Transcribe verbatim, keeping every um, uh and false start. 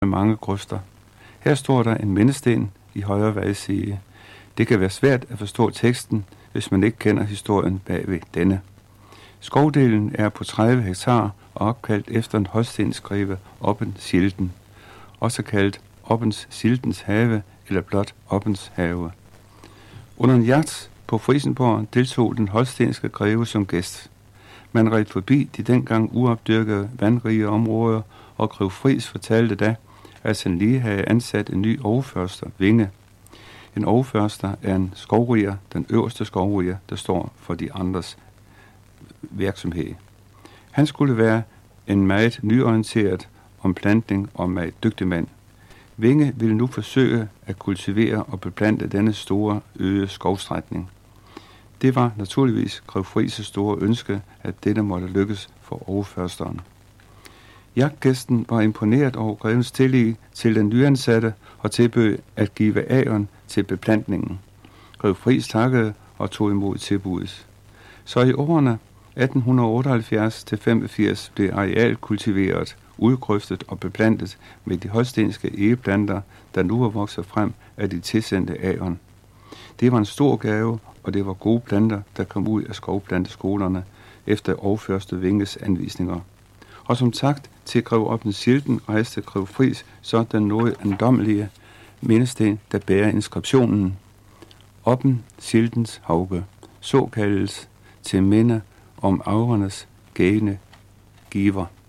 med mange grøfter. Her står der en mindesten i højre vejside. Det kan være svært at forstå teksten, hvis man ikke kender historien bagved denne. Skovdelen er på tredive hektar og opkaldt efter en holstenskrive Oppen Silden, også kaldt Oppens Sildens Have eller blot Oppens Have. Under en jagt på Frijsenborg deltog den holstenske greve som gæst. Man red forbi de dengang uopdyrkede vandrige områder, og grev Friis fortalte da, at han lige havde ansat en ny overførster, Vinge. En overførster er en skovriger, den øverste skovriger, der står for de andres virksomhed. Han skulle være en meget nyorienteret omplantning og meget dygtig mand. Vinge ville nu forsøge at kultivere og beplante denne store øde skovstrækning. Det var naturligvis grev Friis' store ønske, at dette måtte lykkes for overførsteren. Jagtgæsten var imponeret over grevens tillid til den nyansatte og tilbød at give ageren til beplantningen. Grev Friis takkede og tog imod tilbuddet. Så i årene atten otteoghalvfjerds til femogfirs blev areal kultiveret, udgrøftet og beplantet med de holstenske egeplanter, der nu var vokset frem af de tilsendte ageren. Det var en stor gave, og det var gode planter, der kom ud af skovplanteskolerne efter overførste Vinges anvisninger. Og som tak til grev Oppen Silden rejste grev Friis så den noget andommelige mindesten, der bærer inskriptionen Oppen Sildens Hauge, så kaldes til minde om aurernes gæne giver.